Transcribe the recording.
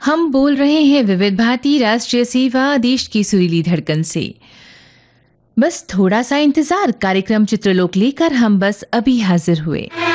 हम बोल रहे हैं विविध भारती राष्ट्रीय सेवा देश की सुरीली धड़कन से। बस थोड़ा सा इंतजार, कार्यक्रम चित्रलोक लेकर हम बस अभी हाजिर हुए।